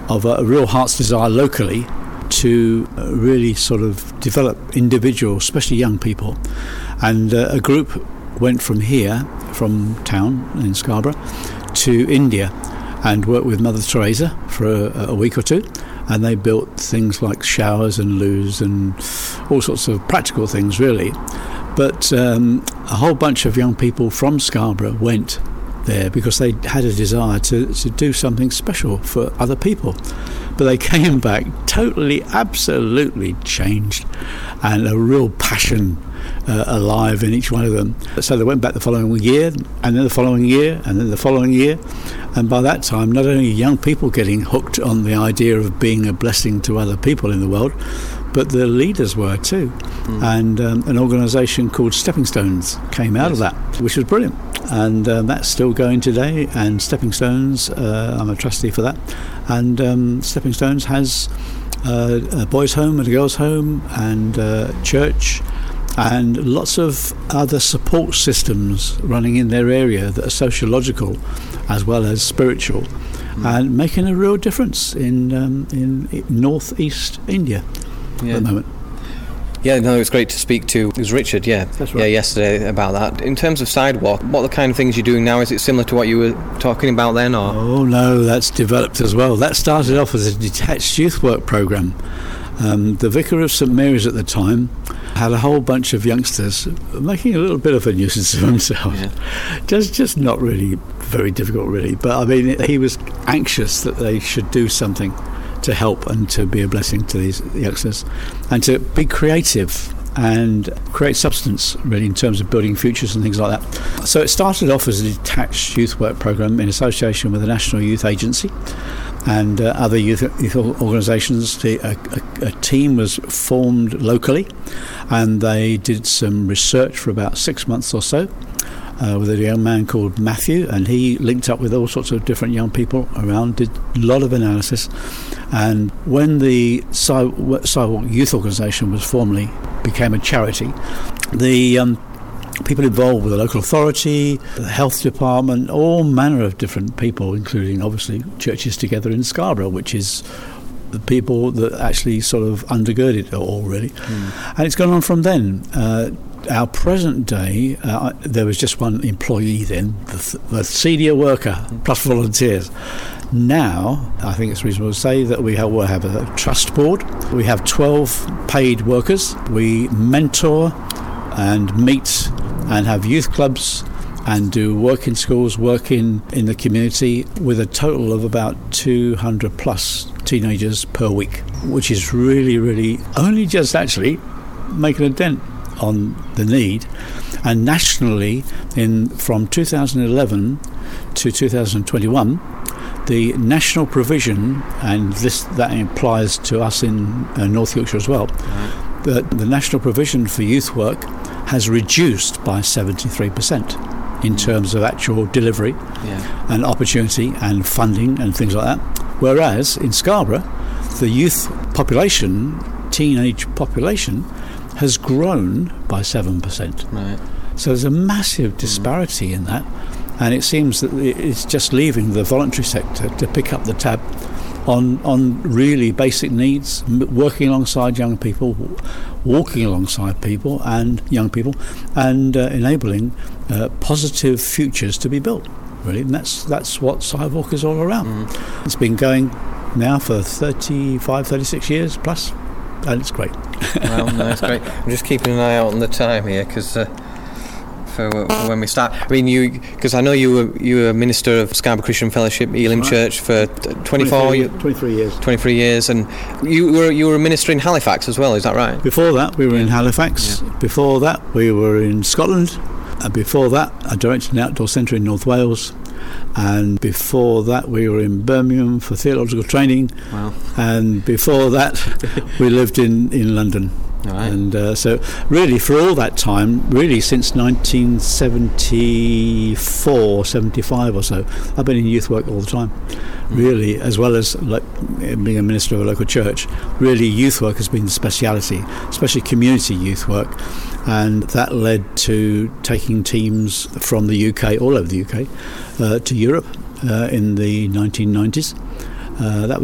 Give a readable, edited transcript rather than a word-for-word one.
of a real heart's desire locally to really sort of develop individuals, especially young people. And a group went from here, from town in Scarborough, to India and worked with Mother Teresa for a week or two. And they built things like showers and loos and all sorts of practical things, really. But a whole bunch of young people from Scarborough went there because they had a desire to do something special for other people. But they came back totally, absolutely changed, and a real passion alive in each one of them. So they went back the following year, and then the following year, and then the following year. And by that time, not only young people getting hooked on the idea of being a blessing to other people in the world, but the leaders were too. And an organisation called Stepping Stones came out of that, which was brilliant. And that's still going today. And Stepping Stones, I'm a trustee for that. And Stepping Stones has a boys' home and a girls' home and church and lots of other support systems running in their area that are sociological as well as spiritual, and making a real difference in northeast India at the moment. Yeah, no, it was great to speak to. It was Richard, That's right. Yeah, yesterday about that. In terms of Sidewalk, what are the kind of things you're doing now? Is it similar to what you were talking about then, or? Oh no, that's developed as well. That started off as a detached youth work programme. The vicar of St Mary's at the time had a whole bunch of youngsters making a little bit of a nuisance of himself. Just not really very difficult, really. But I mean, he was anxious that they should do something to help and to be a blessing to these youngsters and to be creative and create substance, really, in terms of building futures and things like that. So it started off as a detached youth work programme in association with the National Youth Agency and other youth organisations. A team was formed locally, and they did some research for about 6 months or so with a young man called Matthew, and he linked up with all sorts of different young people around, did a lot of analysis. And when the Sidewalk Youth Organisation was formally became a charity, the people involved with the local authority, the health department, all manner of different people, including obviously Churches Together in Scarborough, which is the people that actually sort of undergird it all, really. And it's gone on from then. Our present day, there was just one employee then, the senior worker, plus volunteers. Now, I think it's reasonable to say that we have a trust board. We have 12 paid workers. We mentor and meet and have youth clubs and do work in schools, work in the community, with a total of about 200 plus teenagers per week, which is really, really only just actually making a dent on the need. And nationally, from 2011 to 2021, the national provision, and that applies to us in North Yorkshire as well, the national provision for youth work has reduced by 73% in terms of actual delivery and opportunity and funding and things like that. Whereas in Scarborough, the youth population, teenage population, has grown by 7%. Right. So there's a massive disparity in that, and it seems that it's just leaving the voluntary sector to pick up the tab on really basic needs, working alongside young people, walking alongside people and young people, and enabling positive futures to be built, really. And that's what Sidewalk is all around. It's been going now for 35, 36 years plus, and it's great. Well, no, it's great. I'm just keeping an eye out on the time here, because for when we start. I mean, because I know you were a minister of Scarborough Christian Fellowship, Elim Church, for 23 years. 23 years, and you were a minister in Halifax as well. Is that right? Before that, we were in Halifax. Yeah. Before that, we were in Scotland. And before that, I directed an outdoor centre in North Wales. And before that, we were in Birmingham for theological training. Wow. And before that, we lived in London. Right. And so really for all that time, really since 1974, 75 or so, I've been in youth work all the time. Really, as well as like being a minister of a local church, really youth work has been the speciality, especially community youth work. And that led to taking teams from the UK, all over the UK, to Europe in the 1990s. That